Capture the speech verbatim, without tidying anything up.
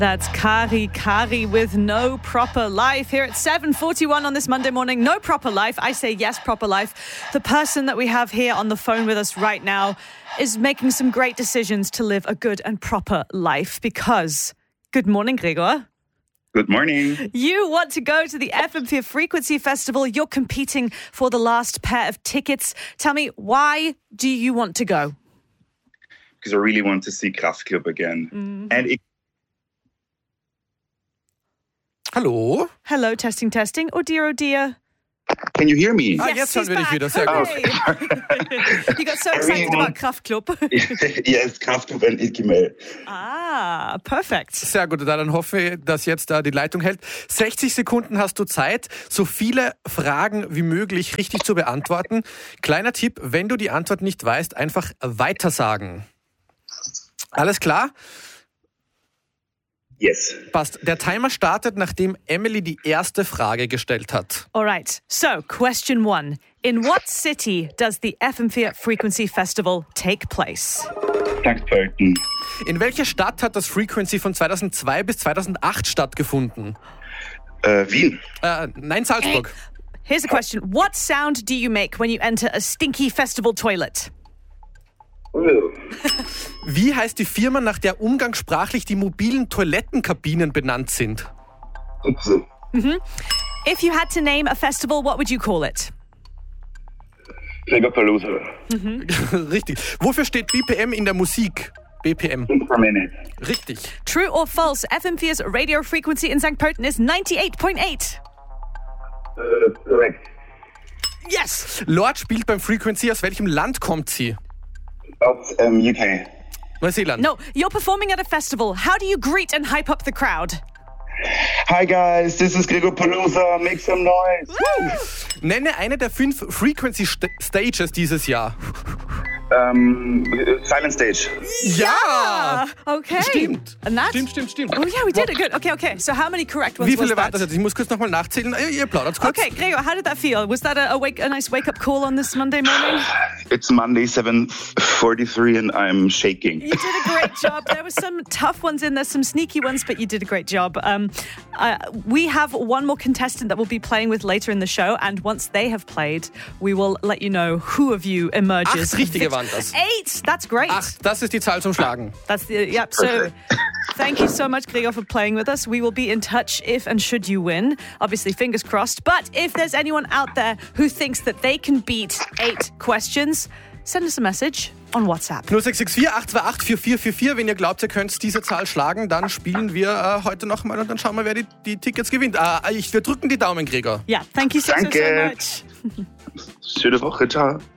That's Kari Kari with No Proper Life here at seven forty-one on this Monday morning. No Proper Life. I say yes, Proper Life. The person that we have here on the phone with us right now is making some great decisions to live a good and proper life because... Good morning, Gregor. Good morning. You want to go to the F M vier Frequency Festival. You're competing for the last pair of tickets. Tell me, why do you want to go? Because I really want to see Kraftklub again. Mm-hmm. And it Hallo? Hello, testing, testing. Oh dear, oh dear. Can you hear me? Ah, Yes, jetzt hören he's wir dich back. wieder. Sehr gut. Hooray. You got so excited about Kraftklub. Yes, Kraftklub and Ikimel. Ah, perfect. Sehr gut, dann hoffe ich, dass jetzt da die Leitung hält. sechzig Sekunden hast du Zeit, so viele Fragen wie möglich richtig zu beantworten. Kleiner Tipp, wenn du die Antwort nicht weißt, einfach weitersagen. Alles klar? Yes. Passt. Der Timer startet, nachdem Emily die erste Frage gestellt hat. All right, so question one. In what city does the F M vier Frequency Festival take place? Sankt Pölten. In welcher Stadt hat das Frequency von zweitausendzwei bis zweitausendacht stattgefunden? Äh, Wien. Äh, nein, Salzburg. Here's a question. What sound do you make when you enter a stinky festival toilet? Wie heißt die Firma, nach der umgangssprachlich die mobilen Toilettenkabinen benannt sind? Mm-hmm. If you had to name a festival, what would you call it? Gregopalooza. Richtig. Wofür steht B P M in der Musik? B P M. Per minute. Richtig. True or false? F M vier's radio frequency in Sankt Pölten is ninety-eight point eight. Uh, correct. Yes! Lord spielt beim Frequency. Aus welchem Land kommt sie? Aus um, U K. Neuseeland. No, you're performing at a festival. How do you greet and hype up the crowd? Hi guys, this is Gregopalooza. Make some noise. Nenne eine der fünf Frequency St- Stages dieses Jahr. Um, silent stage. Ja! Okay. Stimmt. And that? Stimmt, stimmt, stimmt. Oh yeah, we did it. Good. Okay, okay. So how many correct ones Wie was viele waren that? das jetzt? Ich muss kurz nochmal nachzählen. Ihr, ihr plaudert kurz. Okay, Gregor, how did that feel? Was that a, a, wake, a nice wake-up call on this Monday morning? It's Monday, seven forty-three, and I'm shaking. You did a great job. There were some tough ones in there, some sneaky ones, but you did a great job. Um, uh, we have one more contestant that we'll be playing with later in the show, and once they have played, we will let you know who of you emerges. Acht richtige waren das. Eight! That's great. Acht, das ist die Zahl zum Schlagen. That's the, yep. So thank you so much, Gregor, for playing with us. We will be in touch if and should you win. Obviously, fingers crossed. But if there's anyone out there who thinks that they can beat eight questions, send us a message on WhatsApp. null sechs sechs vier, acht zwei acht, vier vier vier vier. Wenn ihr glaubt, ihr könnt diese Zahl schlagen, dann spielen wir äh, heute nochmal und dann schauen wir, wer die, die Tickets gewinnt. Äh, ich, wir drücken die Daumen, Gregor. Yeah, thank you so, so, so Danke. much. Schöne Woche, ciao.